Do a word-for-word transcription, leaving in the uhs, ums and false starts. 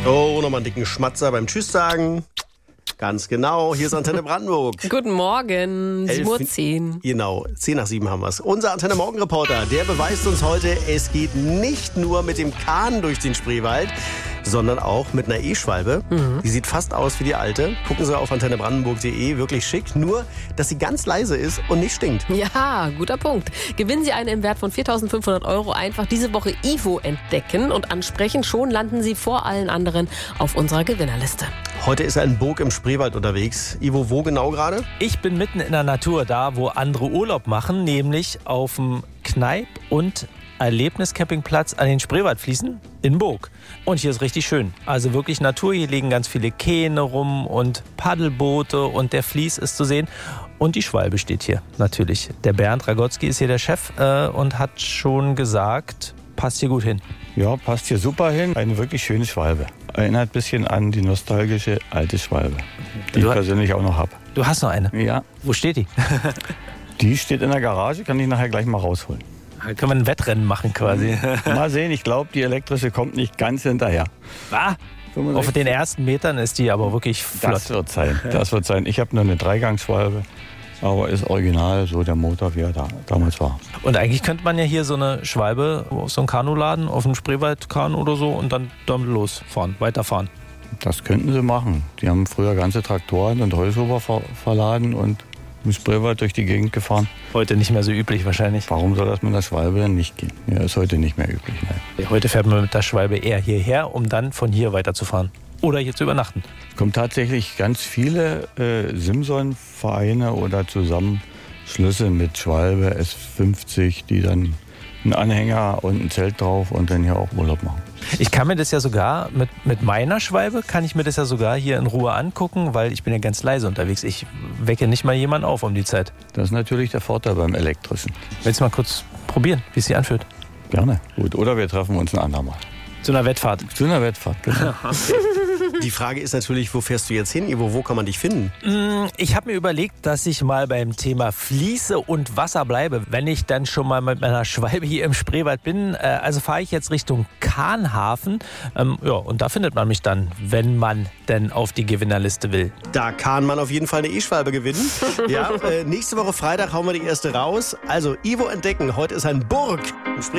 Oh, nochmal einen dicken Schmatzer beim Tschüss sagen. Ganz genau, hier ist Antenne Brandenburg. Guten Morgen, sieben Uhr zehn. Genau, zehn nach sieben haben wir es. Unser Antenne Morgen-Reporter, der beweist uns heute, es geht nicht nur mit dem Kahn durch den Spreewald, sondern auch mit einer E-Schwalbe. Mhm. Die sieht fast aus wie die alte. Gucken Sie auf antenne brandenburg punkt de, wirklich schick. Nur, dass sie ganz leise ist und nicht stinkt. Ja, guter Punkt. Gewinnen Sie eine im Wert von viertausendfünfhundert Euro. Einfach diese Woche Ivo entdecken und ansprechen. Schon landen Sie vor allen anderen auf unserer Gewinnerliste. Heute ist ein Burg im Spreewald unterwegs. Ivo, wo genau gerade? Ich bin mitten in der Natur, da wo andere Urlaub machen, nämlich auf dem Kneipp- und Erlebniscampingplatz an den Spreewaldfließen in Burg. Und hier ist richtig schön. Also wirklich Natur. Hier liegen ganz viele Kähne rum und Paddelboote und der Fließ ist zu sehen. Und die Schwalbe steht hier natürlich. Der Bernd Ragotzky ist hier der Chef äh, und hat schon gesagt, passt hier gut hin. Ja, passt hier super hin. Eine wirklich schöne Schwalbe. Erinnert ein bisschen an die nostalgische alte Schwalbe, die du, ich persönlich auch noch habe. Du hast noch eine? Ja. Wo steht die? Die steht in der Garage, kann ich nachher gleich mal rausholen. Da können wir ein Wettrennen machen quasi. Mal sehen, ich glaube, die elektrische kommt nicht ganz hinterher. Ah, auf den ersten Metern ist die aber wirklich flott. Das wird sein, das wird sein. Ich habe nur eine Dreigangsschwalbe, aber ist original so der Motor, wie er da damals war. Und eigentlich könnte man ja hier so eine Schwalbe auf so einen Kanuladen, auf einen Spreewaldkanu oder so und dann damit losfahren, weiterfahren. Das könnten sie machen. Die haben früher ganze Traktoren und Holzhuber ver verladen und im Spreewald durch die Gegend gefahren. Heute nicht mehr so üblich wahrscheinlich. Warum soll das mit der Schwalbe denn nicht gehen? Ja, ist heute nicht mehr üblich. Nein. Heute fährt man mit der Schwalbe eher hierher, um dann von hier weiterzufahren. Oder hier zu übernachten. Es kommen tatsächlich ganz viele äh, Simson-Vereine oder Zusammenschlüsse mit Schwalbe S fünfzig, die dann einen Anhänger und ein Zelt drauf und dann hier auch Urlaub machen. Ich kann mir das ja sogar, mit, mit meiner Schwalbe kann ich mir das ja sogar hier in Ruhe angucken, weil ich bin ja ganz leise unterwegs. Ich wecke nicht mal jemanden auf um die Zeit. Das ist natürlich der Vorteil beim Elektrischen. Willst du mal kurz probieren, wie es sich anfühlt? Gerne. Gut, oder wir treffen uns ein andermal. Zu einer Wettfahrt. Zu einer Wettfahrt, genau. Die Frage ist natürlich, wo fährst du jetzt hin, Ivo? Wo kann man dich finden? Ich habe mir überlegt, dass ich mal beim Thema Fließe und Wasser bleibe, wenn ich dann schon mal mit meiner Schwalbe hier im Spreewald bin. Also fahre ich jetzt Richtung Kahnhafen. Ähm, ja, und da findet man mich dann, wenn man denn auf die Gewinnerliste will. Da kann man auf jeden Fall eine E-Schwalbe gewinnen. Ja, äh, nächste Woche Freitag hauen wir die erste raus. Also Ivo entdecken. Heute ist ein Burg im Spreewald.